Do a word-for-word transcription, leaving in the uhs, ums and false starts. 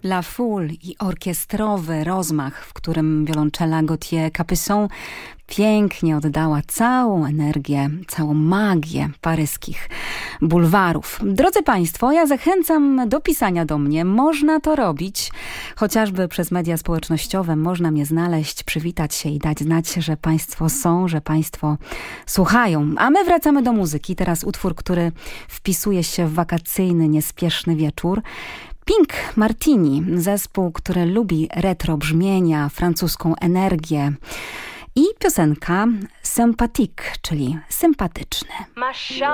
La Foule i orkiestrowy rozmach, w którym wiolonczela Gauthier Capuçon pięknie oddała całą energię, całą magię paryskich bulwarów. Drodzy Państwo, ja zachęcam do pisania do mnie. Można to robić, chociażby przez media społecznościowe. Można mnie znaleźć, przywitać się i dać znać, że Państwo są, że Państwo słuchają. A my wracamy do muzyki. Teraz utwór, który wpisuje się w wakacyjny, niespieszny wieczór. Pink Martini, zespół, który lubi retro brzmienia, francuską energię i piosenka Sympathique, czyli sympatyczny.